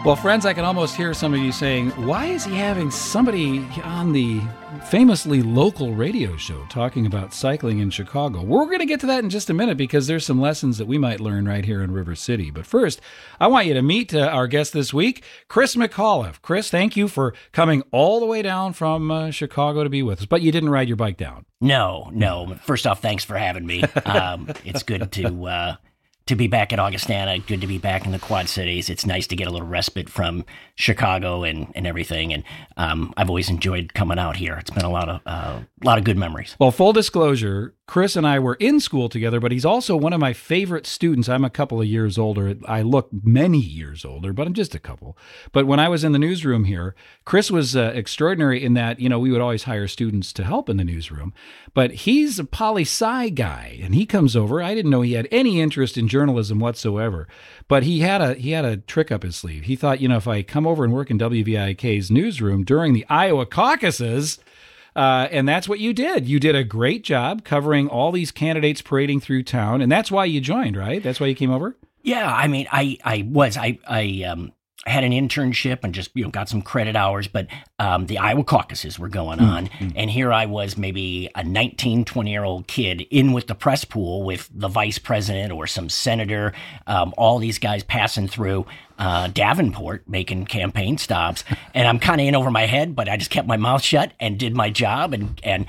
Well, friends, I can almost hear some of you saying, why is he having somebody on the famously local radio show talking about cycling in Chicago? We're going to get to that in just a minute because there's some lessons that we might learn right here in River City. But first, I want you to meet our guest this week, Chris McAuliffe. Chris, thank you for coming all the way down from Chicago to be with us. But you didn't ride your bike down. No. First off, thanks for having me. It's good to be back at Augustana, good to be back in the Quad Cities. It's nice to get a little respite from Chicago and everything. And I've always enjoyed coming out here. It's been a lot of good memories. Well, full disclosure, Chris and I were in school together, but he's also one of my favorite students. I'm a couple of years older. I look many years older, but I'm just a couple. But when I was in the newsroom here, Chris was extraordinary in that, we would always hire students to help in the newsroom. But he's a poli-sci guy, and he comes over. I didn't know he had any interest in journalism whatsoever, but he had a trick up his sleeve. He thought, if I come over and work in WVIK's newsroom during the Iowa caucuses, and that's what you did. You did a great job covering all these candidates parading through town, and that's why you joined, right? That's why you came over? Yeah, I mean, I had an internship and just got some credit hours, but the Iowa caucuses were going on, and here I was, maybe a 19, 20-year-old kid in with the press pool with the vice president or some senator, all these guys passing through Davenport making campaign stops, and I'm kind of in over my head, but I just kept my mouth shut and did my job, and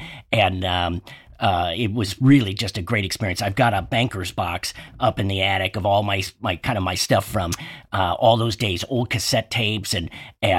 it was really just a great experience. I've got a banker's box up in the attic of all my stuff from all those days, old cassette tapes and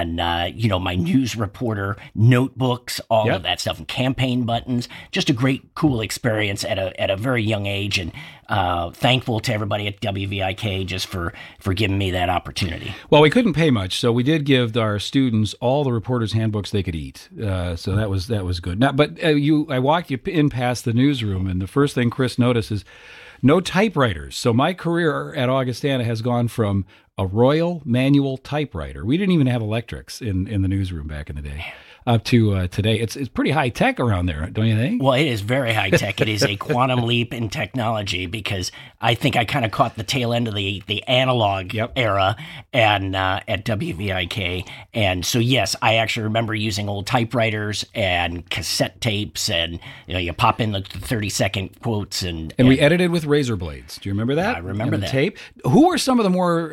my news reporter notebooks, all of that stuff, and campaign buttons. Just a great, cool experience at a very young age, and thankful to everybody at WVIK just for giving me that opportunity. Well, we couldn't pay much, so we did give our students all the reporters' handbooks they could eat. So that was good. Now, but I walked you in past the newsroom, and the first thing Chris noticed is no typewriters. So my career at Augustana has gone from a Royal manual typewriter. We didn't even have electrics in the newsroom back in the day. Up to today. It's pretty high tech around there, don't you think? Well, it is very high tech. It is a quantum leap in technology, because I think I kind of caught the tail end of the analog era and at WVIK. And so, yes, I actually remember using old typewriters and cassette tapes, and you pop in the 30-second quotes. And we edited with razor blades. Do you remember that? I remember that. Tape. Who are some of the more,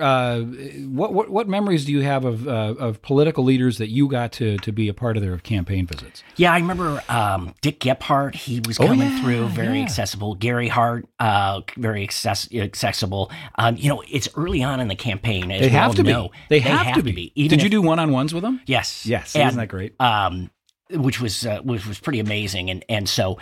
what memories do you have of political leaders that you got to be a part of their campaign visits? Yeah, I remember Dick Gephardt. He was coming through, very accessible. Gary Hart, very accessible. It's early on in the campaign. As they have to know. be. They have to be. Did you do one-on-ones with them? Yes. Yes. Isn't that great? Which was pretty amazing. And so,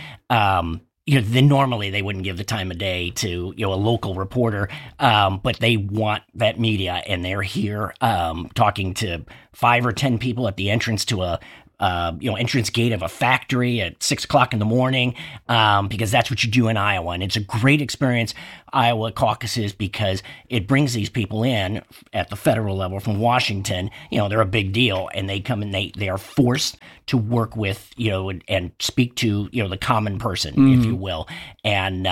then normally they wouldn't give the time of day to a local reporter, but they want that media, and they're here talking to 5 or 10 people at the entrance to a entrance gate of a factory at 6 o'clock in the morning, because that's what you do in Iowa. And it's a great experience, Iowa caucuses, because it brings these people in at the federal level from Washington. They're a big deal, and they come and they are forced to work with, and speak to, the common person, if you will. And,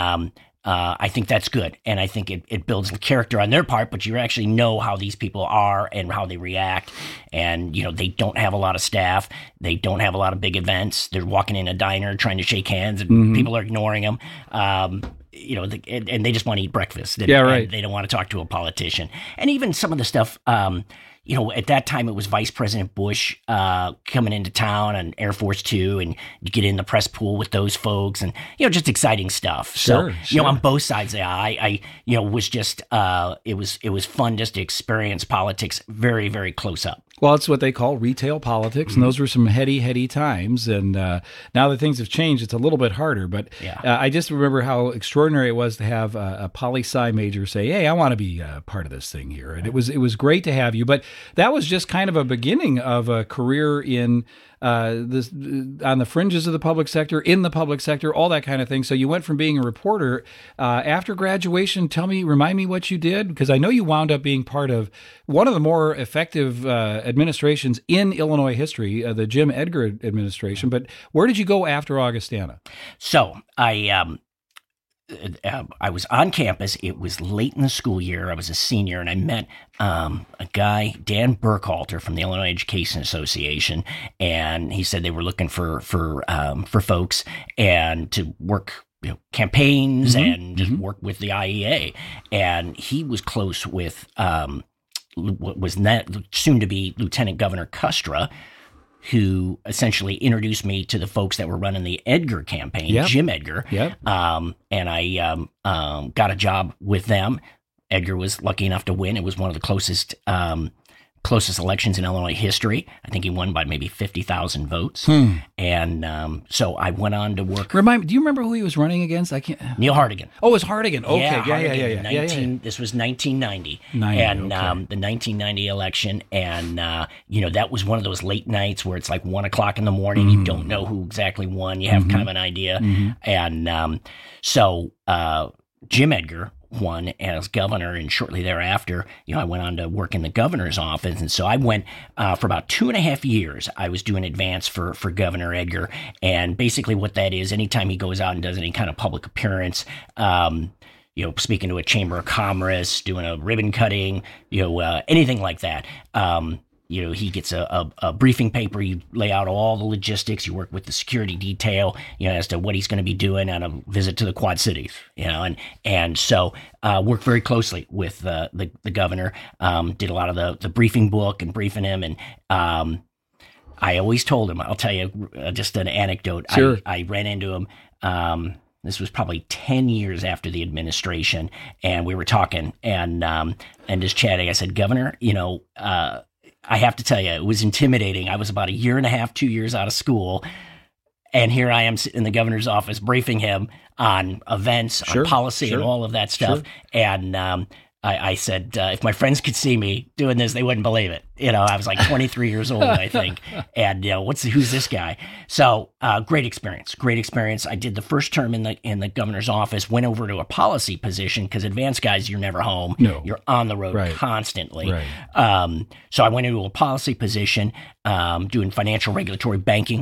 I think that's good, and I think it builds character on their part, but you actually know how these people are and how they react, and, they don't have a lot of staff, they don't have a lot of big events, they're walking in a diner trying to shake hands, and people are ignoring them, and they just want to eat breakfast, and they don't want to talk to a politician, and even some of the stuff, at that time it was Vice President Bush coming into town on Air Force Two, and you get in the press pool with those folks, and just exciting stuff. Sure. On both sides of the aisle, I was just it was fun just to experience politics very, very close up. Well, it's what they call retail politics, and those were some heady times. And now that things have changed, it's a little bit harder. But I just remember how extraordinary it was to have a poli-sci major say, "Hey, I want to be part of this thing here." And it was great to have you. But that was just kind of a beginning of a career in this on the fringes of the public sector, in the public sector, all that kind of thing. So you went from being a reporter after graduation. Remind me what you did, because I know you wound up being part of one of the more effective administrations in Illinois history, the Jim Edgar administration. But where did you go after Augustana? So I I was on campus. It was late in the school year. I was a senior, and I met a guy, Dan Burkhalter from the Illinois Education Association, and he said they were looking for folks and to work campaigns and just work with the IEA. And he was close with what was soon to be Lieutenant Governor Custra, who essentially introduced me to the folks that were running the Edgar campaign, Jim Edgar. And I got a job with them. Edgar was lucky enough to win. It was one of the closest elections in Illinois history. I think he won by maybe 50,000 votes. And so I went on to work. Do you remember who he was running against? I can't. Neil Hartigan. Oh, it was Hartigan. Okay, yeah. This was 1990, the 1990 election, and that was one of those late nights where it's like 1 o'clock in the morning. You don't know who exactly won. You have kind of an idea, and so Jim Edgar won as governor, and shortly thereafter, I went on to work in the governor's office. And so I went for about 2.5 years. I was doing advance for Governor Edgar. And basically what that is, anytime he goes out and does any kind of public appearance, speaking to a chamber of commerce, doing a ribbon cutting, anything like that, he gets a briefing paper. You lay out all the logistics. You work with the security detail, as to what he's going to be doing on a visit to the Quad Cities, and so worked very closely with the governor. Did a lot of the briefing book and briefing him, and I always told him. I'll tell you just an anecdote. Sure. I ran into him. This was probably 10 years after the administration, and we were talking and just chatting. I said, Governor, I have to tell you, it was intimidating. I was about 1.5 years, 2 years out of school, and here I am sitting in the governor's office briefing him on events, on policy, and all of that stuff. And I said, if my friends could see me doing this, they wouldn't believe it. I was like 23 years old, I think. And who's this guy? So great experience. I did the first term in the governor's office, went over to a policy position because advanced guys, you're never home. No. You're on the road constantly. Right. So I went into a policy position, doing financial regulatory banking.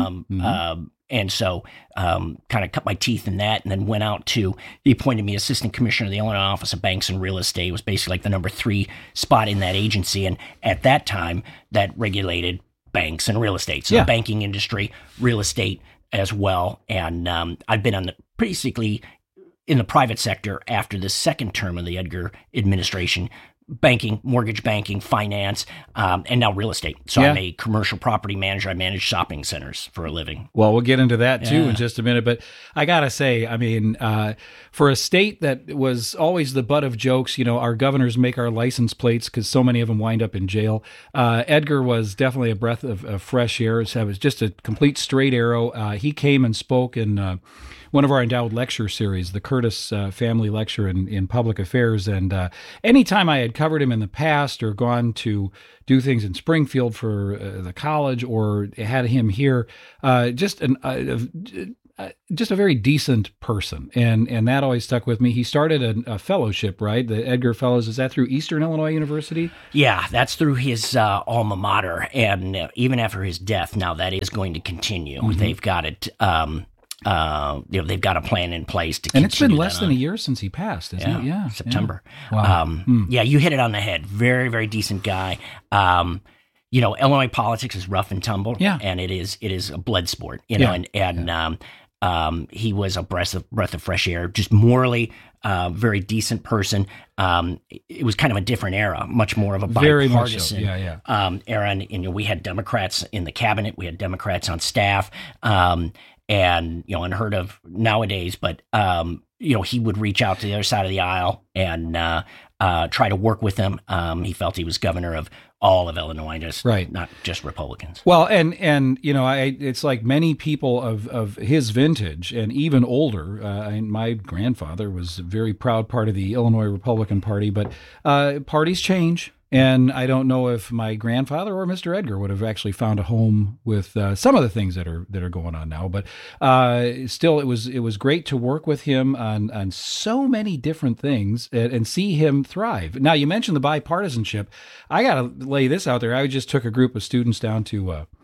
And so kind of cut my teeth in that, and then went out to, he appointed me assistant commissioner of the Illinois Office of Banks and Real Estate. It was basically like the number 3 spot in that agency. And at that time, that regulated banks and real estate. So the banking industry, real estate as well. And I've been basically in the private sector after the second term of the Edgar administration, banking, mortgage banking, finance, and now real estate. So I'm a commercial property manager. I manage shopping centers for a living. Well, we'll get into that too in just a minute. But I got to say, for a state that was always the butt of jokes, our governors make our license plates because so many of them wind up in jail. Edgar was definitely a breath of fresh air. It was just a complete straight arrow. He came and spoke in one of our endowed lecture series, the Curtis Family Lecture in Public Affairs. And anytime I had covered him in the past or gone to do things in Springfield for the college or had him here, just a very decent person. And that always stuck with me. He started a fellowship, right? The Edgar Fellows. Is that through Eastern Illinois University? Yeah, that's through his alma mater. And even after his death, now that is going to continue. They've got it. They've got a plan in place to continue. And it's been less than a year since he passed, isn't it? Yeah. September. Yeah. Wow. Yeah, you hit it on the head. Very, very decent guy. Illinois politics is rough and tumble. Yeah. And it is a blood sport, and he was a breath of fresh air, just morally, very decent person. It was kind of a different era, much more of a bipartisan era. And we had Democrats in the cabinet. We had Democrats on staff. And unheard of nowadays, but he would reach out to the other side of the aisle and try to work with them. He felt he was governor of all of Illinois, not just Republicans. Well, and it's like many people of his vintage and even older. My grandfather was a very proud part of the Illinois Republican Party, but parties change. And I don't know if my grandfather or Mr. Edgar would have actually found a home with some of the things that are going on now. But still, it was great to work with him on so many different things and see him thrive. Now, you mentioned the bipartisanship. I got to lay this out there. I just took a group of students down to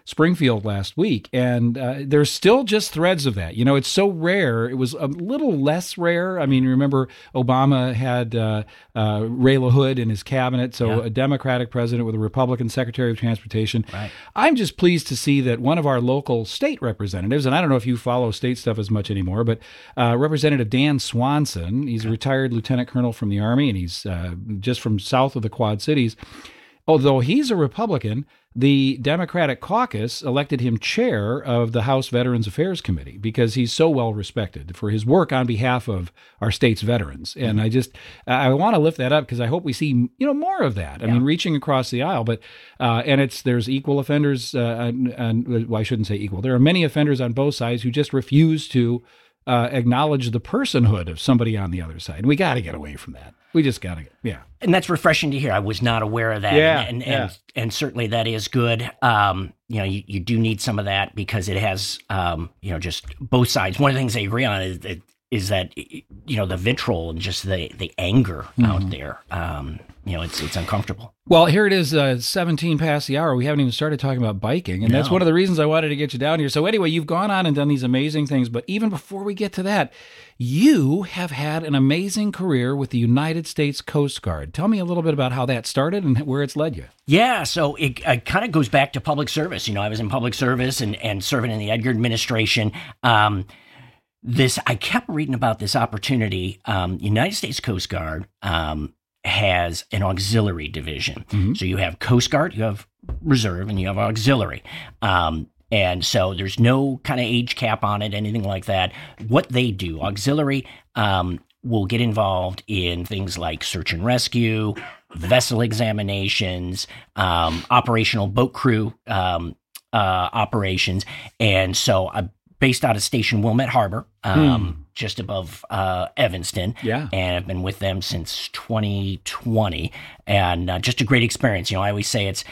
Springfield last week, and there's still just threads of that. It's so rare. It was a little less rare. I mean, remember Obama had Ray LaHood in his cabinet, so a Democratic president with a Republican Secretary of Transportation. Right. I'm just pleased to see that one of our local state representatives, and I don't know if you follow state stuff as much anymore, but Representative Dan Swanson, he's a retired lieutenant colonel from the Army, and he's just from south of the Quad Cities. Although he's a Republican, the Democratic caucus elected him chair of the House Veterans Affairs Committee because he's so well respected for his work on behalf of our state's veterans. And I want to lift that up because I hope we see, more of that. I mean, reaching across the aisle, but, and there's equal offenders, well, I shouldn't say equal. There are many offenders on both sides who just refuse to acknowledge the personhood of somebody on the other side. And we got to get away from that. We just got to, And that's refreshing to hear. I was not aware of that. And certainly that is good. You do need some of that because it has, just both sides. One of the things they agree on is that the vitriol and just the anger out there. It's uncomfortable. Well, here it is, 17 past the hour. We haven't even started talking about biking, and that's one of the reasons I wanted to get you down here. So anyway, you've gone on and done these amazing things, but even before we get to that, you have had an amazing career with the United States Coast Guard. Tell me a little bit about how that started and where it's led you. Yeah, so it kind of goes back to public service. I was in public service and serving in the Edgar administration. I kept reading about this opportunity. United States Coast Guard has an auxiliary division. Mm-hmm. So you have Coast Guard, you have Reserve, and you have auxiliary. And so there's no kind of age cap on it, anything like that. What they do, auxiliary will get involved in things like search and rescue, vessel examinations, operational boat crew operations. And so based out of Station Wilmette Harbor, just above Evanston. Yeah. And I've been with them since 2020, and just a great experience. I always say it's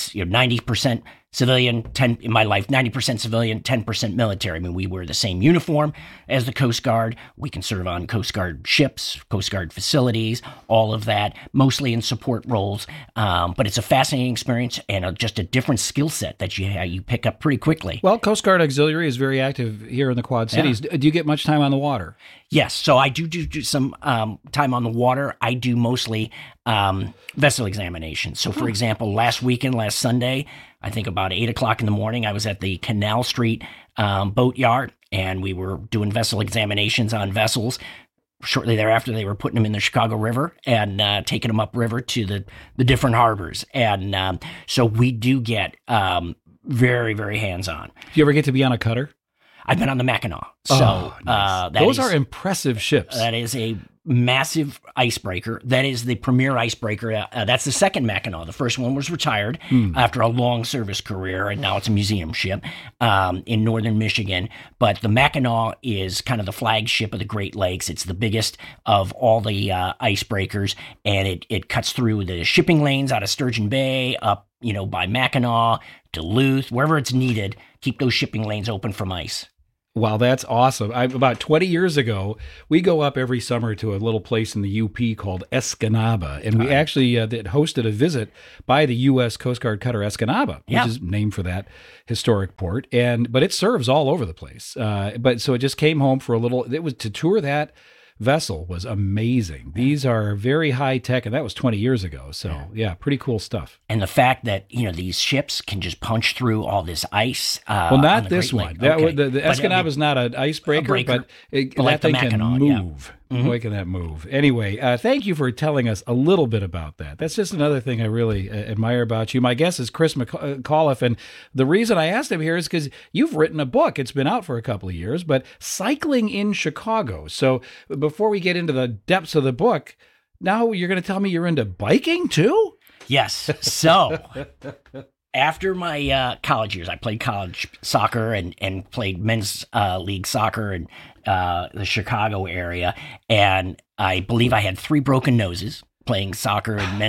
90% civilian, 10 in my life, 90% civilian, 10% military. I mean, we wear the same uniform as the Coast Guard. We can serve on Coast Guard ships, Coast Guard facilities, all of that, mostly in support roles. But it's a fascinating experience and just a different skill set that you pick up pretty quickly. Well, Coast Guard Auxiliary is very active here in the Quad Cities. Yeah. Do you get much time on the water? Yes. So I do some time on the water. I do mostly vessel examinations. So, for example, last Sunday, I think about 8 o'clock in the morning, I was at the Canal Street boat yard, and we were doing vessel examinations on vessels. Shortly thereafter, they were putting them in the Chicago River and taking them upriver to the different harbors. And so we do get very, very hands-on. Do you ever get to be on a cutter? I've been on the Mackinac. So nice. Those are impressive ships. That is a massive icebreaker. That is the premier icebreaker. That's the second Mackinac. The first one was retired after a long service career, and now it's a museum ship in northern Michigan. But the Mackinac is kind of the flagship of the Great Lakes. It's the biggest of all the icebreakers, and it cuts through the shipping lanes out of Sturgeon Bay up, by Mackinac, Duluth, wherever it's needed. Keep those shipping lanes open from ice. Wow, that's awesome. About 20 years ago, we go up every summer to a little place in the UP called Escanaba, and we actually hosted a visit by the U.S. Coast Guard cutter Escanaba, which is named for that historic port. But it serves all over the place. So it just came home for a little. It was to tour that vessel was amazing. These are very high tech, and that was 20 years ago. So yeah, pretty cool stuff. And the fact that these ships can just punch through all this ice. Well, not this one. The Escanaba is not an icebreaker, but that thing can move. Mm-hmm. Boy, can that move. Anyway, thank you for telling us a little bit about that. That's just another thing I really admire about you. My guest is Chris McAuliffe, and the reason I asked him here is because you've written a book. It's been out for a couple of years, but Cycling in Chicago. So before we get into the depths of the book, now you're going to tell me you're into biking too? Yes. So after my college years, I played college soccer and played men's league soccer in the Chicago area. And I believe I had 3 broken noses playing soccer and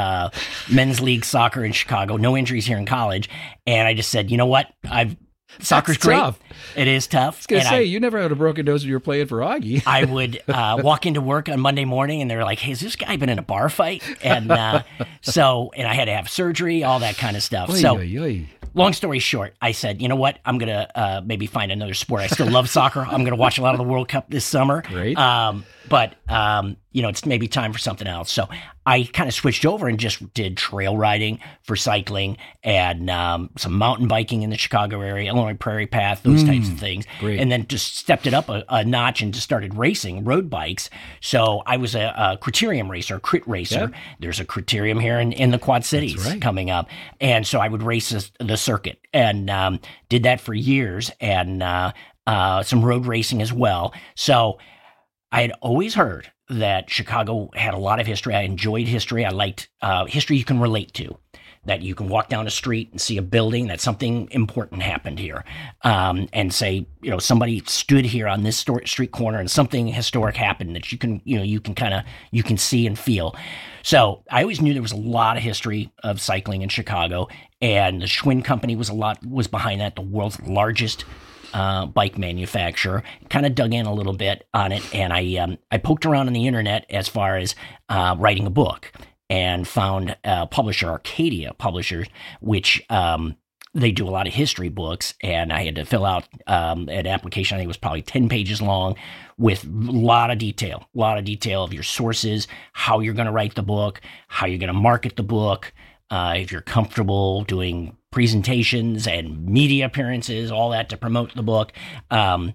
men's league soccer in Chicago. No injuries here in college. And I just said, you know what? Soccer's great. Tough. It is tough. I was going to say, you never had a broken nose when you were playing for Augie. I would walk into work on Monday morning, and they were like, hey, has this guy been in a bar fight? And and I had to have surgery, all that kind of stuff. long story short, I said, you know what? I'm going to maybe find another sport. I still love soccer. I'm going to watch a lot of the World Cup this summer. Great. But it's maybe time for something else. So I kind of switched over and just did trail riding for cycling and some mountain biking in the Chicago area, Illinois Prairie Path, those types of things. Great. And then just stepped it up a notch and just started racing road bikes. So I was a criterium racer, a crit racer. Yep. There's a criterium here in the Quad Cities coming up. And so I would race the circuit and did that for years and some road racing as well. So I had always heard that Chicago had a lot of history. I enjoyed history. I liked history you can relate to, that you can walk down a street and see a building that something important happened here, and say, somebody stood here on this street corner and something historic happened that you can see and feel. So I always knew there was a lot of history of cycling in Chicago, and the Schwinn Company was behind that, the world's largest bike manufacturer. Kind of dug in a little bit on it, and I poked around on the internet as far as writing a book, and found a publisher, Arcadia Publishers, which they do a lot of history books, and I had to fill out an application. I think it was probably 10 pages long, with a lot of detail of your sources, how you're going to write the book, how you're going to market the book, if you're comfortable doing presentations and media appearances, all that to promote the book. So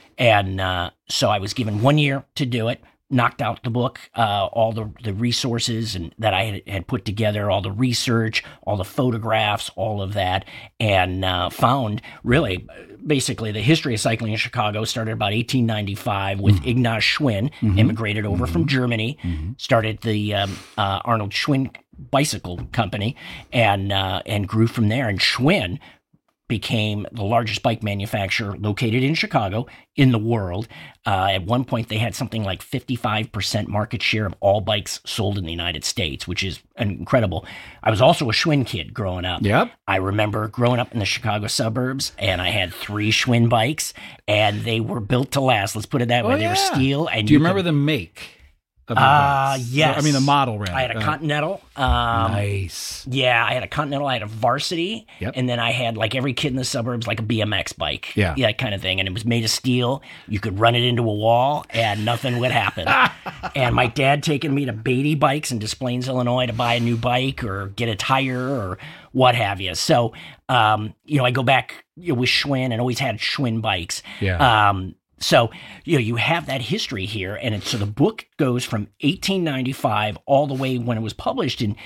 I was given 1 year to do it, knocked out the book, all the resources and that I had put together, all the research, all the photographs, all of that, and found really basically the history of cycling in Chicago started about 1895 with Ignaz Schwinn, immigrated over from Germany, started the Arnold Schwinn Bicycle Company, and grew from there. And Schwinn became the largest bike manufacturer located in Chicago in the world. At one point, they had something like 55% market share of all bikes sold in the United States, which is incredible. I was also a Schwinn kid growing up. Yep. I remember growing up in the Chicago suburbs, and I had 3 Schwinn bikes, and they were built to last. Let's put it that way. They were steel. And do you remember the make? Yes. I mean, the model, rather. I had a Continental. Nice. Yeah, I had a Continental. I had a Varsity. Yep. And then I had, like every kid in the suburbs, like a BMX bike. Yeah. Yeah, kind of thing. And it was made of steel. You could run it into a wall, and nothing would happen. And my dad taking me to Beatty Bikes in Des Plaines, Illinois, to buy a new bike or get a tire or what have you. So, I go back with Schwinn and always had Schwinn bikes. Yeah. So, you have that history here, and so the book goes from 1895 all the way when it was published in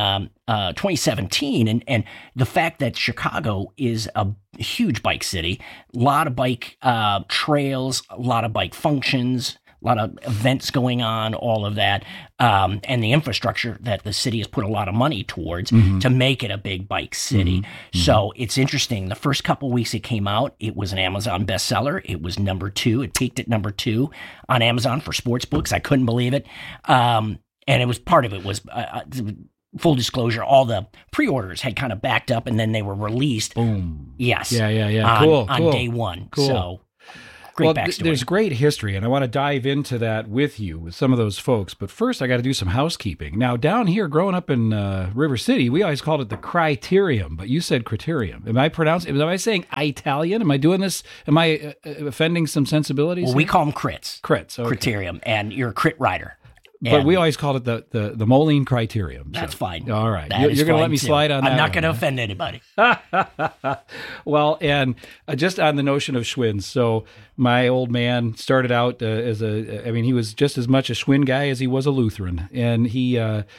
2017, and the fact that Chicago is a huge bike city, a lot of bike trails, a lot of bike functions, a lot of events going on, all of that, and the infrastructure that the city has put a lot of money towards to make it a big bike city. So it's interesting. The first couple weeks it came out, it was an Amazon bestseller. It was number 2. It peaked at number 2 on Amazon for sports books. I couldn't believe it. And it was part of it was full disclosure, all the pre-orders had kind of backed up, and then they were released. Boom. Yes. Yeah. On day one. Cool. So great backstory. There's great history, and I want to dive into that with you, with some of those folks. But first, I got to do some housekeeping. Now, down here, growing up in River City, we always called it the Criterium, but you said Criterium. Am I saying Italian? Am I doing this? Am I offending some sensibilities? Well, we call them crits. Crits. Okay. Criterium, and you're a crit rider. But we always called it the Moline Criterium. That's fine. All right. You're going to let me slide on that. I'm not going to offend anybody. Well, and just on the notion of Schwinn, so my old man started out he was just as much a Schwinn guy as he was a Lutheran. And he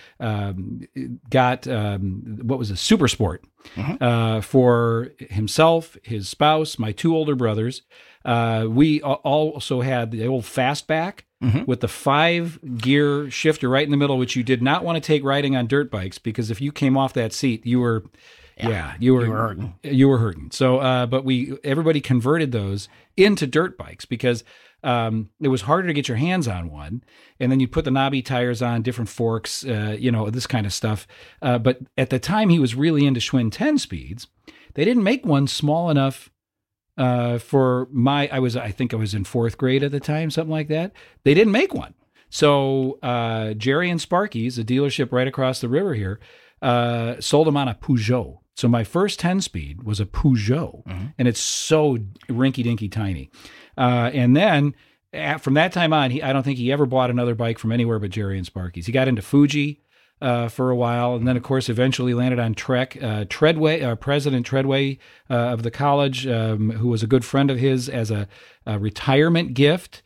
got, Super Sport for himself, his spouse, my 2 older brothers. We also had the old Fastback with the 5-gear shifter right in the middle, which you did not want to take riding on dirt bikes, because if you came off that seat, you were hurting. You were hurting. So, but everybody converted those into dirt bikes because it was harder to get your hands on one, and then you put the knobby tires on, different forks, this kind of stuff. But at the time, he was really into Schwinn 10 speeds. They didn't make one small enough. I think I was in 4th grade at the time, something like that. They didn't make one. So Jerry and Sparky's, a dealership right across the river here, sold them on a Peugeot. So my first 10-speed was a Peugeot, and it's so rinky-dinky tiny. And then from that time on, I don't think he ever bought another bike from anywhere but Jerry and Sparky's. He got into Fuji for a while, and then, of course, eventually landed on Trek. President Treadway of the college, who was a good friend of his, as a retirement gift,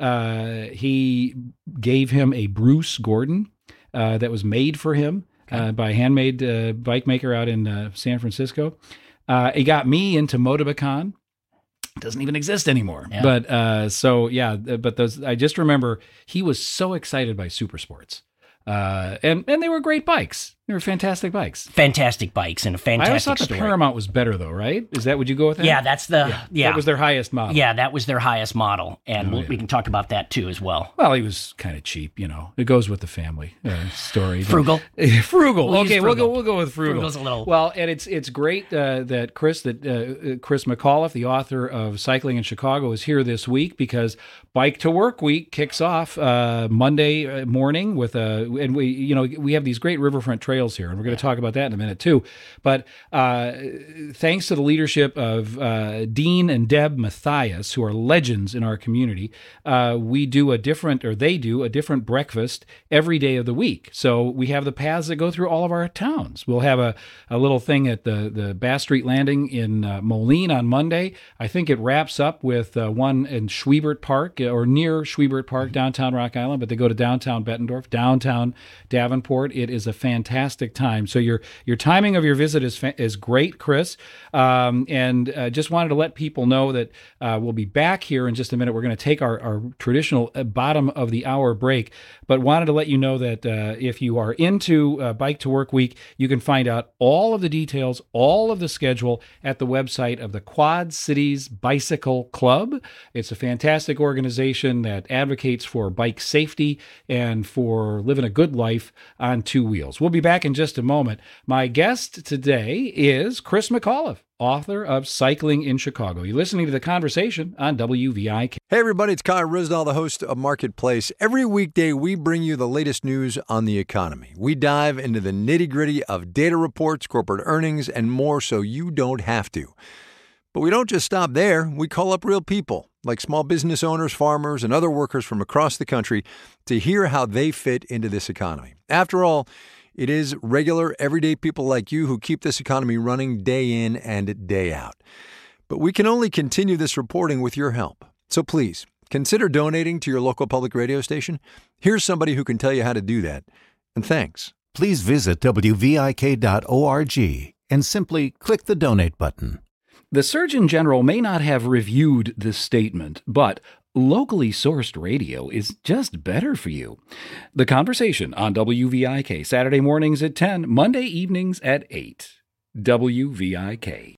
he gave him a Bruce Gordon that was made for him by a handmade bike maker out in San Francisco. He got me into Motobacan. It doesn't even exist anymore. Yeah. But I just remember he was so excited by Super Sports. And they were great bikes. They were fantastic bikes. Fantastic bikes and a fantastic I always thought the story. Paramount was better, though, right? Would you go with that? Yeah, that was their highest model. Yeah, that was their highest model, and we can talk about that too as well. Well, he was kind of cheap, It goes with the family story. Frugal. Frugal. We'll go with frugal. Frugal's a little. Well, and it's great that Chris McAuliffe, the author of Cycling in Chicago, is here this week because Bike to Work Week kicks off Monday morning with and we have these great riverfront trails here, and we're going to talk about that in a minute too. But thanks to the leadership of Dean and Deb Mathias, who are legends in our community, they do a different breakfast every day of the week. So we have the paths that go through all of our towns. We'll have a little thing at the Bass Street Landing in Moline on Monday. I think it wraps up with one in Schwiebert Park or near Schwiebert Park, downtown Rock Island, but they go to downtown Bettendorf, downtown Davenport. It is a fantastic time. So your timing of your visit is great, Chris. And just wanted to let people know that we'll be back here in just a minute. We're going to take our traditional bottom of the hour break, but wanted to let you know that if you are into Bike to Work Week, you can find out all of the details, all of the schedule at the website of the Quad Cities Bicycle Club. It's a fantastic organization that advocates for bike safety and for living a good life on two wheels. We'll be back in just a moment. My guest today is Chris McAuliffe, author of Cycling in Chicago. You're listening to The Conversation on WVIK. Hey everybody, it's Kai Risnall, the host of Marketplace. Every weekday we bring you the latest news on the economy. We dive into the nitty-gritty of data reports, corporate earnings, and more so you don't have to. But we don't just stop there. We call up real people, like small business owners, farmers, and other workers from across the country to hear how they fit into this economy. After all, it is regular, everyday people like you who keep this economy running day in and day out. But we can only continue this reporting with your help. So please, consider donating to your local public radio station. Here's somebody who can tell you how to do that. And thanks. Please visit WVIK.org and simply click the donate button. The Surgeon General may not have reviewed this statement, but locally sourced radio is just better for you. The Conversation on WVIK, Saturday mornings at 10, Monday evenings at 8. WVIK.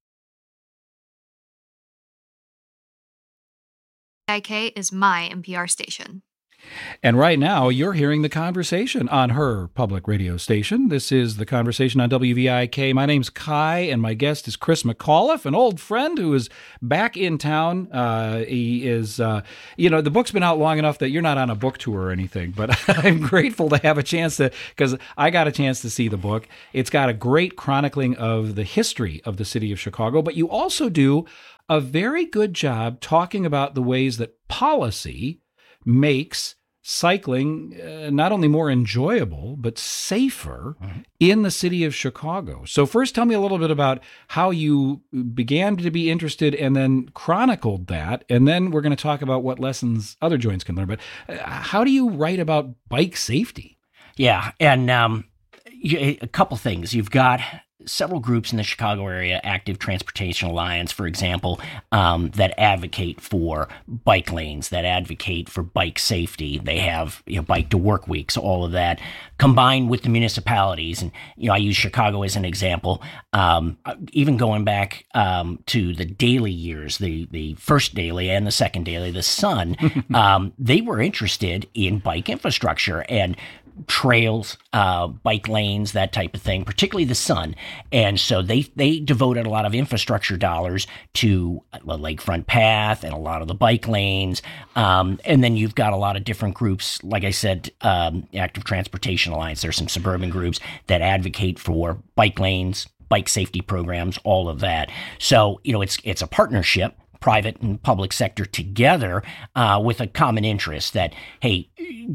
WVIK is my NPR station. And right now, you're hearing The Conversation on her public radio station. This is The Conversation on WVIK. My name's Kai, and my guest is Chris McAuliffe, an old friend who is back in town. He is, the book's been out long enough that you're not on a book tour or anything, but I'm grateful to have a chance to, because I got a chance to see the book. It's got a great chronicling of the history of the city of Chicago, but you also do a very good job talking about the ways that policy makes cycling not only more enjoyable, but safer in the city of Chicago. So first, tell me a little bit about how you began to be interested and then chronicled that. And then we're going to talk about what lessons other joints can learn. But how do you write about bike safety? Yeah. And a couple things. You've got several groups in the Chicago area, Active Transportation Alliance, for example, that advocate for bike lanes, that advocate for bike safety. They have Bike to Work Weeks, all of that, combined with the municipalities. And I use Chicago as an example. Even going back to the Daley years, the first Daley and the second Daley, the Sun, they were interested in bike infrastructure and trails, bike lanes, that type of thing, particularly the Sun. And so they devoted a lot of infrastructure dollars to the Lakefront Path and a lot of the bike lanes. And then you've got a lot of different groups, like I said, Active Transportation Alliance. There's some suburban groups that advocate for bike lanes, bike safety programs, all of that. So, it's a partnership, private and public sector together, with a common interest that, hey,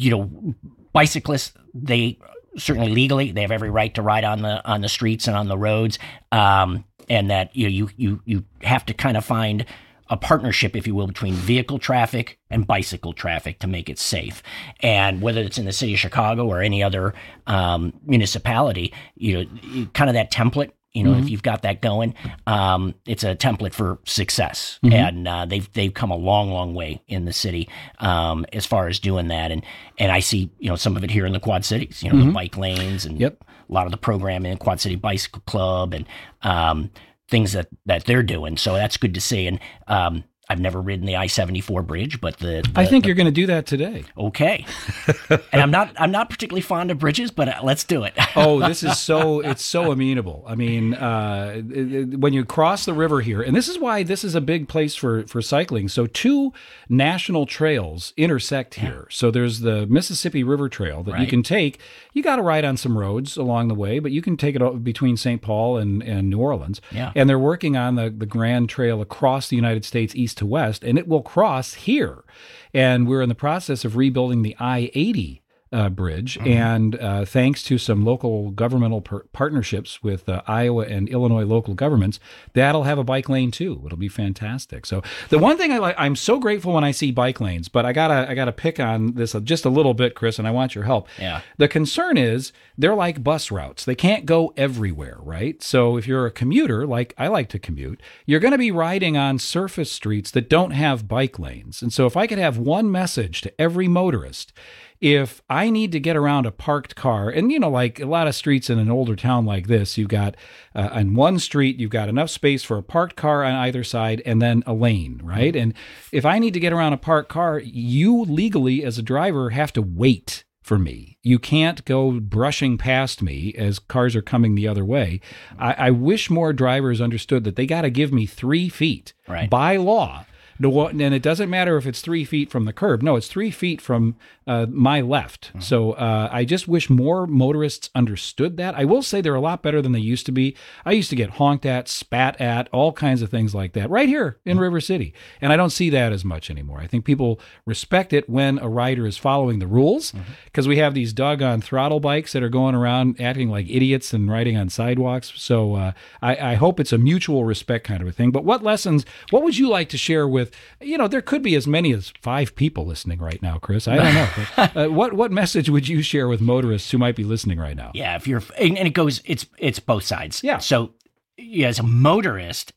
bicyclists, they certainly legally, they have every right to ride on the streets and on the roads, and that you have to kind of find a partnership, if you will, between vehicle traffic and bicycle traffic to make it safe. And whether it's in the city of Chicago or any other municipality, kind of that template. If you've got that going, it's a template for success, and they've come a long, long way in the city as far as doing that. And I see some of it here in the Quad Cities, the bike lanes and a lot of the programming in Quad City Bicycle Club and things that they're doing. So that's good to see. And I've never ridden the I-74 bridge, but I think you're going to do that today. Okay. And I'm not particularly fond of bridges, but let's do it. Oh, it's so amenable. I mean, when you cross the river here, and this is why this is a big place for cycling. So 2 national trails intersect here. So there's the Mississippi River Trail that you can take. You got to ride on some roads along the way, but you can take it between St. Paul and New Orleans. Yeah. And they're working on the Grand Trail across the United States, east to west, and it will cross here. And we're in the process of rebuilding the I-80 bridge, and thanks to some local governmental partnerships with Iowa and Illinois local governments, that'll have a bike lane too. It'll be fantastic. So the one thing I'm so grateful when I see bike lanes, but I gotta pick on this just a little bit, Chris, and I want your help. Yeah. The concern is they're like bus routes; they can't go everywhere, right? So if you're a commuter, like I like to commute, you're going to be riding on surface streets that don't have bike lanes. And so if I could have one message to every motorist. If I need to get around a parked car, and like a lot of streets in an older town like this, you've got on one street, you've got enough space for a parked car on either side and then a lane, right? And if I need to get around a parked car, you legally as a driver have to wait for me. You can't go brushing past me as cars are coming the other way. I wish more drivers understood that they got to give me 3 feet by law. And it doesn't matter if it's 3 feet from the curb. No, it's 3 feet from my left. So I just wish more motorists understood that. I will say they're a lot better than they used to be. I used to get honked at, spat at, all kinds of things like that right here in River City. And I don't see that as much anymore. I think people respect it when a rider is following the rules, because we have these doggone throttle bikes that are going around acting like idiots and riding on sidewalks. So I hope it's a mutual respect kind of a thing. But what would you like to share with, there could be as many as 5 people listening right now, Chris. I don't know. But, what message would you share with motorists who might be listening right now? Yeah, and it goes, it's both sides. Yeah. So as a motorist,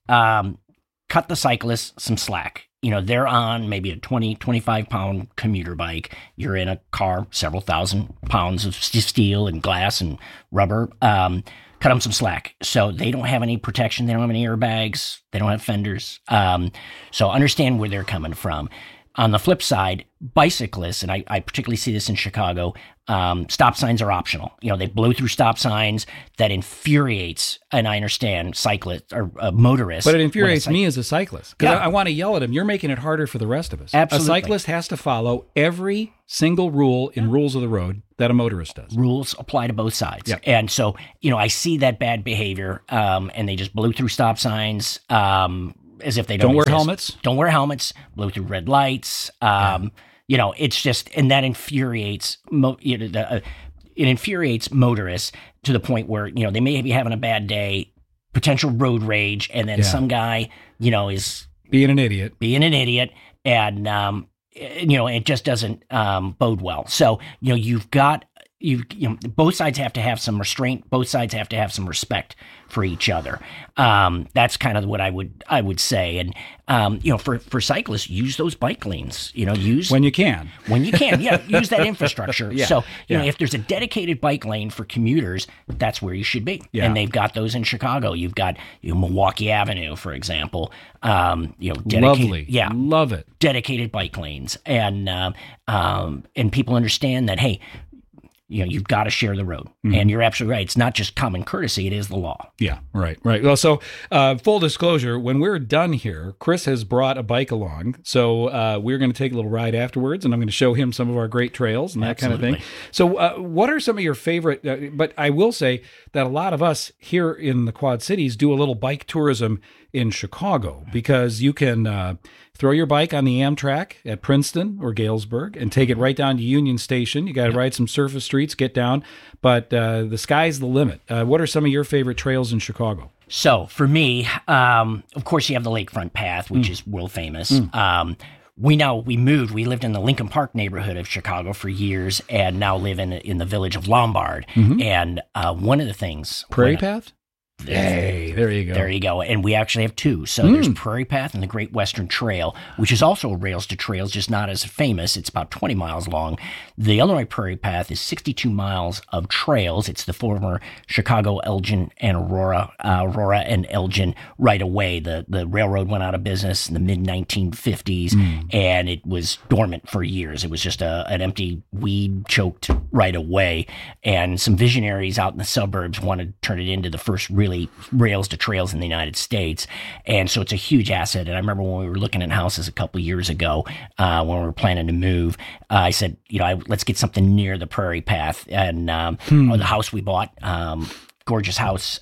cut the cyclists some slack. They're on maybe a 20, 25 pound commuter bike. You're in a car, several thousand pounds of steel and glass and rubber. Cut them some slack. So they don't have any protection. They don't have any airbags. They don't have fenders. So understand where they're coming from. On the flip side, bicyclists, and I particularly see this in Chicago, stop signs are optional. They blow through stop signs. That infuriates, and I understand, cyclists or motorists. But it infuriates me as a cyclist, because I want to yell at him. You're making it harder for the rest of us. Absolutely. A cyclist has to follow every single rule in rules of the road that a motorist does. Rules apply to both sides. Yep. And so, I see that bad behavior, and they just blow through stop signs, as if they don't wear helmets. Don't wear helmets. Blow through red lights. It's just, and that infuriates. It infuriates motorists to the point where they may be having a bad day, potential road rage, and then some guy is being an idiot, and it just doesn't bode well. So you've got. Both sides have to have some restraint. Both sides have to have some respect for each other. That's kind of what I would say. And for cyclists, use those bike lanes. Use when you can. Yeah, use that infrastructure. So if there's a dedicated bike lane for commuters, that's where you should be. Yeah. And they've got those in Chicago. You've got Milwaukee Avenue, for example. Lovely. Yeah, love it. Dedicated bike lanes, and people understand that. Hey, you've got to share the road. And you're absolutely right. It's not just common courtesy. It is the law. Yeah, right. Well, so full disclosure, when we're done here, Chris has brought a bike along. So we're going to take a little ride afterwards, and I'm going to show him some of our great trails and that kind of thing. So what are some of your favorite, but I will say that a lot of us here in the Quad Cities do a little bike tourism in Chicago, because you can throw your bike on the Amtrak at Princeton or Galesburg and take it right down to Union Station. You got to ride some surface streets, get down, but the sky's the limit. What are some of your favorite trails in Chicago? So for me, of course, you have the Lakefront Path, which is world famous. We lived in the Lincoln Park neighborhood of Chicago for years, and now live in the village of Lombard. And one of the things... Prairie Path? Hey, there you go. There you go. And we actually have two. So there's Prairie Path and the Great Western Trail, which is also a rails to trails, just not as famous. It's about 20 miles long. The Illinois Prairie Path is 62 miles of trails. It's the former Chicago, Elgin, and Aurora and Elgin right away. The railroad went out of business in the mid-1950s, and it was dormant for years. It was just an empty weed choked right away. And some visionaries out in the suburbs wanted to turn it into the first really rails to trails in the United States. And so it's a huge asset. And I remember when we were looking at houses a couple of years ago, when we were planning to move, I said, let's get something near the Prairie Path. And the house we bought, gorgeous house,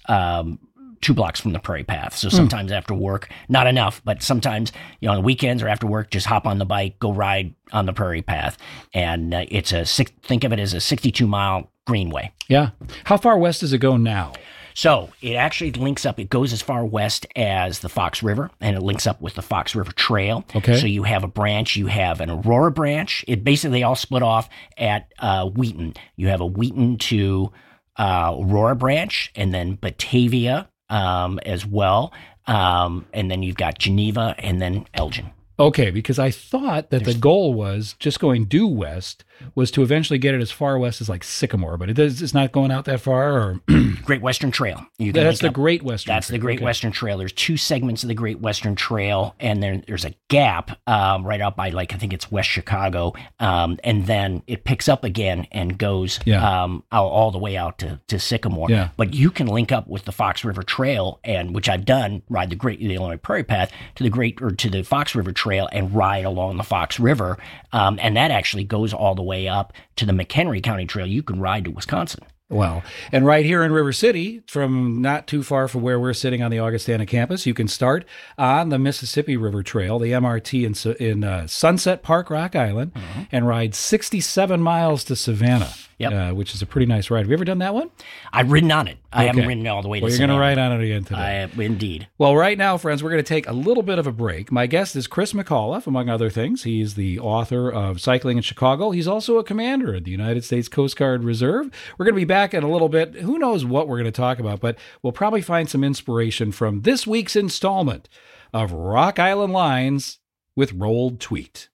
2 blocks from the Prairie Path. So sometimes after work, not enough, but sometimes, on the weekends or after work, just hop on the bike, go ride on the Prairie Path. And think of it as a 62-mile greenway. Yeah. How far west does it go now? So it actually links up. It goes as far west as the Fox River, and it links up with the Fox River Trail. Okay. So you have a branch. You have an Aurora branch. It basically, they all split off at Wheaton. You have a Wheaton to Aurora branch, and then Batavia as well. And then you've got Geneva, and then Elgin. Okay, because I thought that the goal was just going due west was to eventually get it as far west as like Sycamore, but it's not going out that far. Or Great Western Trail. That's the Great Western Trail. That's the Great Western Trail. There's 2 segments of the Great Western Trail, and there's a gap right out by, I think it's West Chicago, and then it picks up again and goes all the way out to Sycamore. Yeah. But you can link up with the Fox River Trail, and which I've done, ride the Illinois Prairie Path to the Fox River Trail and ride along the Fox River, and that actually goes all the way up to the McHenry County Trail. You can ride to Wisconsin. Well, and right here in River City, from not too far from where we're sitting on the Augustana campus, you can start on the Mississippi River Trail, the MRT in Sunset Park, Rock Island, and ride 67 miles to Savannah, which is a pretty nice ride. Have you ever done that one? I've ridden on it. I haven't ridden all the way to Savannah. Well, you're going to ride on it again today. Indeed. Well, right now, friends, we're going to take a little bit of a break. My guest is Chris McAuliffe, among other things. He's the author of Cycling in Chicago. He's also a commander of the United States Coast Guard Reserve. We're going to be back in a little bit. Who knows what we're going to talk about, but we'll probably find some inspiration from this week's installment of Rock Island Lines with Rolled Tweet.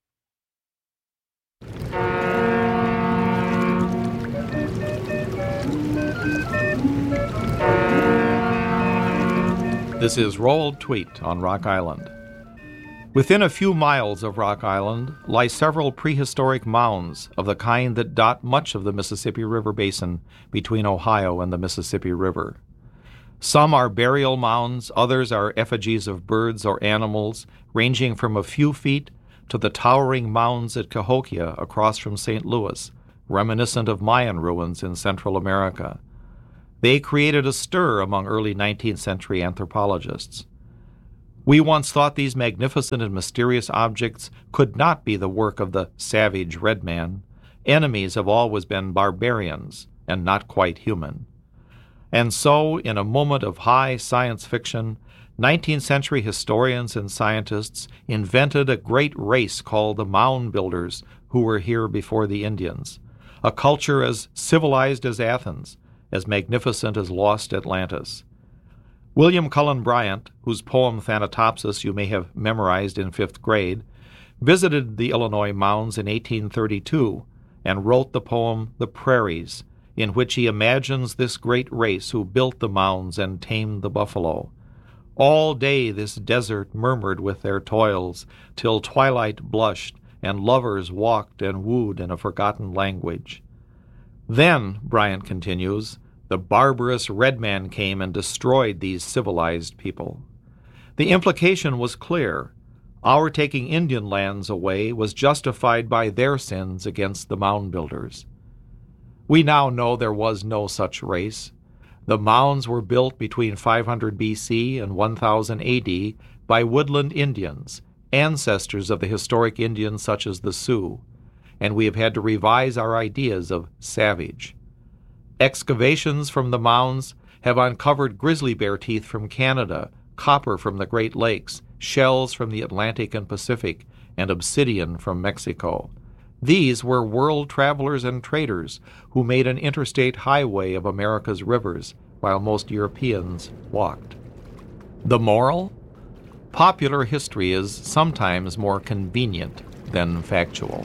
This is Rolled Tweet on Rock Island. Within a few miles of Rock Island lie several prehistoric mounds of the kind that dot much of the Mississippi River basin between Ohio and the Mississippi River. Some are burial mounds, others are effigies of birds or animals, ranging from a few feet to the towering mounds at Cahokia across from St. Louis, reminiscent of Mayan ruins in Central America. They created a stir among early 19th century anthropologists. We once thought these magnificent and mysterious objects could not be the work of the savage red man. Enemies have always been barbarians and not quite human. And so, in a moment of high science fiction, 19th century historians and scientists invented a great race called the Mound Builders, who were here before the Indians, a culture as civilized as Athens, as magnificent as lost Atlantis. William Cullen Bryant, whose poem Thanatopsis you may have memorized in 5th grade, visited the Illinois mounds in 1832 and wrote the poem The Prairies, in which he imagines this great race who built the mounds and tamed the buffalo. All day this desert murmured with their toils, till twilight blushed, and lovers walked and wooed in a forgotten language. Then, Bryant continues, the barbarous red man came and destroyed these civilized people. The implication was clear. Our taking Indian lands away was justified by their sins against the mound builders. We now know there was no such race. The mounds were built between 500 BC and 1000 AD by woodland Indians, ancestors of the historic Indians such as the Sioux, and we have had to revise our ideas of savage. Excavations from the mounds have uncovered grizzly bear teeth from Canada, copper from the Great Lakes, shells from the Atlantic and Pacific, and obsidian from Mexico. These were world travelers and traders who made an interstate highway of America's rivers, while most Europeans walked. The moral? Popular history is sometimes more convenient than factual.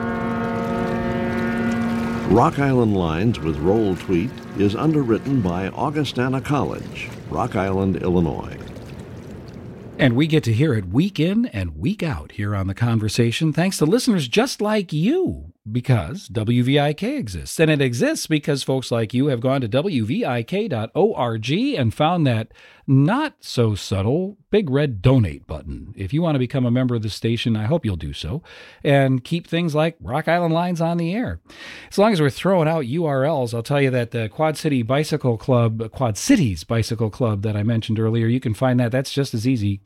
Rock Island Lines with Roll Tweet is underwritten by Augustana College, Rock Island, Illinois. And we get to hear it week in and week out here on The Conversation, thanks to listeners just like you, because WVIK exists. And it exists because folks like you have gone to WVIK.org and found that not so subtle big red donate button. If you want to become a member of the station, I hope you'll do so, and keep things like Rock Island Lines on the air. As long as we're throwing out URLs, I'll tell you that the Quad Cities Bicycle Club that I mentioned earlier, you can find that. That's just as easy,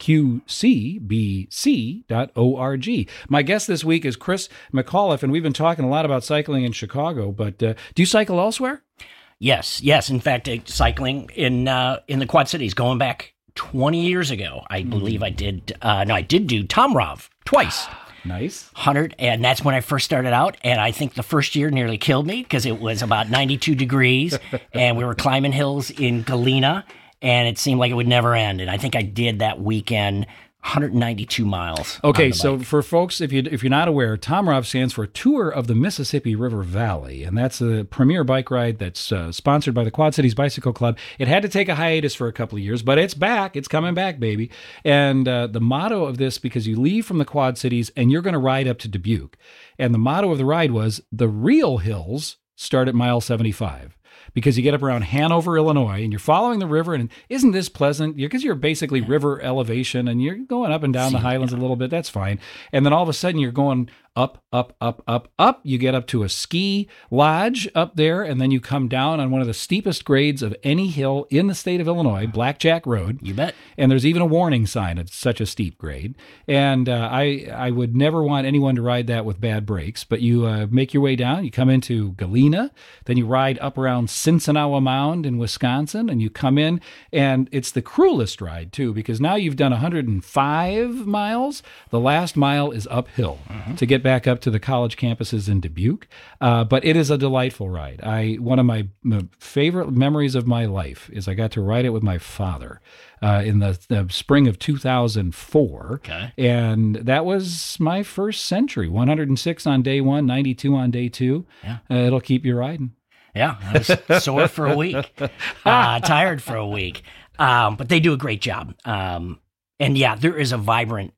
qcbc.org. My guest this week is Chris McAuliffe, and we've been talking a lot about cycling in Chicago, but do you cycle elsewhere? Yes. In fact, cycling in the Quad Cities, going back 20 years ago, I believe I did. I did do Tomrov twice. Nice. 100, and that's when I first started out, and I think the first year nearly killed me because it was about 92 degrees, and we were climbing hills in Galena, and it seemed like it would never end, and I think I did that weekend 192 miles. Okay, so for folks, if you're not aware, TOMROV stands for Tour of the Mississippi River Valley, and that's a premier bike ride that's sponsored by the Quad Cities Bicycle Club. It had to take a hiatus for a couple of years, but it's back. It's coming back, baby. And the motto of this, because you leave from the Quad Cities and you're going to ride up to Dubuque, and the motto of the ride was, the real hills start at mile 75. Because you get up around Hanover, Illinois, and you're following the river, and isn't this pleasant? Because you're basically river elevation, and you're going up and down the highlands a little bit. That's fine. And then all of a sudden, you're going up. You get up to a ski lodge up there, and then you come down on one of the steepest grades of any hill in the state of Illinois, Blackjack Road. You bet. And there's even a warning sign. It's such a steep grade. And I would never want anyone to ride that with bad brakes, but you make your way down. You come into Galena, then you ride up around Sinsinawa Mound in Wisconsin, and you come in, and it's the cruelest ride, too, because now you've done 105 miles. The last mile is uphill to get back up to the college campuses in Dubuque. But it is a delightful ride. One of my favorite memories of my life is I got to ride it with my father in the spring of 2004. Okay. And that was my first century. 106 on day one, 92 on day two. Yeah. It'll keep you riding. Yeah, I was sore for a week, tired for a week. But they do a great job. And yeah, there is a vibrant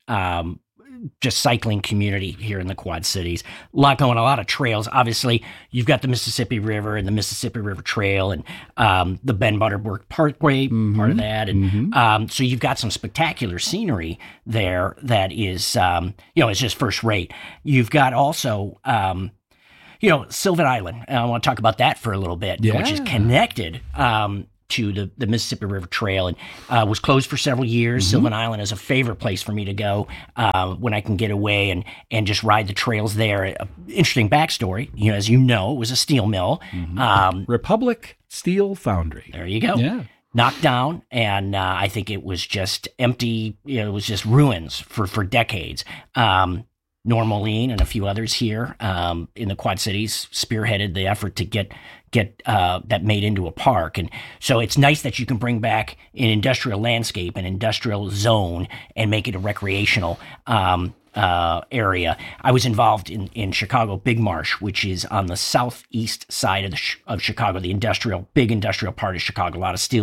just cycling community here in the Quad Cities. A lot going, a lot of trails. Obviously, you've got the Mississippi River and the Mississippi River Trail and the Ben Butterworth Parkway, part of that. And so you've got some spectacular scenery there that is, it's just first rate. You've got also, Sylvan Island. And I want to talk about that for a little bit, which is connected to the Mississippi River Trail, and was closed for several years. Sylvan Island is a favorite place for me to go when I can get away and just ride the trails there. Interesting backstory, as you know, it was a steel mill. Republic Steel Foundry. There you go. Yeah. Knocked down, and I think it was just empty. It was just ruins for decades. Norm Moline and a few others here in the Quad Cities spearheaded the effort to get that made into a park. And so it's nice that you can bring back an industrial landscape, an industrial zone, and make it a recreational area. I was involved in Chicago Big Marsh, which is on the southeast side of Chicago, the big industrial part of Chicago, a lot of steel